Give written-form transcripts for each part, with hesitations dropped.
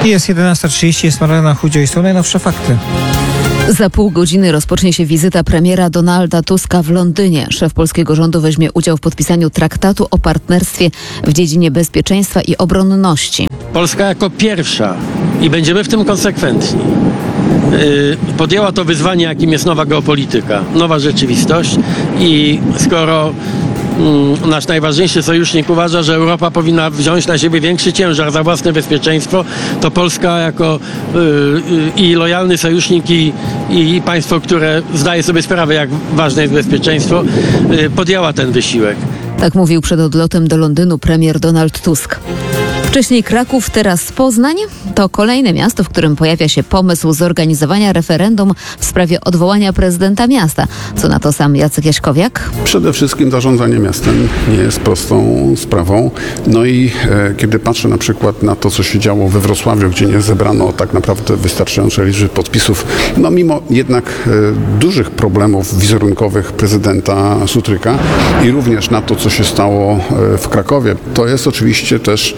Jest 11:30, jest Marlena Chudzio i są najnowsze fakty. Za pół godziny rozpocznie się wizyta premiera Donalda Tuska w Londynie. Szef polskiego rządu weźmie udział w podpisaniu traktatu o partnerstwie w dziedzinie bezpieczeństwa i obronności. Polska jako pierwsza i będziemy w tym konsekwentni. Podjęła to wyzwanie, jakim jest nowa geopolityka, nowa rzeczywistość i skoro nasz najważniejszy sojusznik uważa, że Europa powinna wziąć na siebie większy ciężar za własne bezpieczeństwo, to Polska jako i lojalny sojusznik i państwo, które zdaje sobie sprawę, jak ważne jest bezpieczeństwo, podjęła ten wysiłek. Tak mówił przed odlotem do Londynu premier Donald Tusk. Wcześniej Kraków, teraz Poznań. To kolejne miasto, w którym pojawia się pomysł zorganizowania referendum w sprawie odwołania prezydenta miasta. Co na to sam Jacek Jaśkowiak? Przede wszystkim zarządzanie miastem nie jest prostą sprawą. No i kiedy patrzę na przykład na to, co się działo we Wrocławiu, gdzie nie zebrano tak naprawdę wystarczającej liczby podpisów, no mimo jednak dużych problemów wizerunkowych prezydenta Sutryka i również na to, co się stało w Krakowie, to jest oczywiście też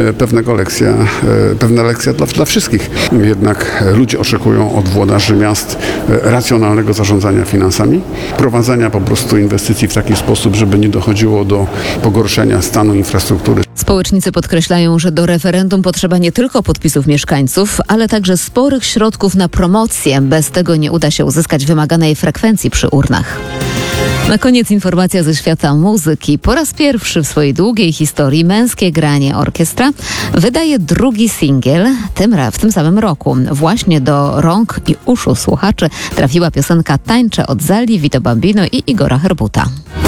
pewna lekcja dla wszystkich. Jednak ludzie oczekują od włodarzy miast racjonalnego zarządzania finansami, prowadzenia po prostu inwestycji w taki sposób, żeby nie dochodziło do pogorszenia stanu infrastruktury. Społecznicy podkreślają, że do referendum potrzeba nie tylko podpisów mieszkańców, ale także sporych środków na promocję. Bez tego nie uda się uzyskać wymaganej frekwencji przy urnach. Na koniec informacja ze świata muzyki. Po raz pierwszy w swojej długiej historii Męskie Granie Orkiestra wydaje drugi singiel, w tym samym roku. Właśnie do rąk i uszu słuchaczy trafiła piosenka Tańczę od Zali, Vito Bambino i Igora Herbuta.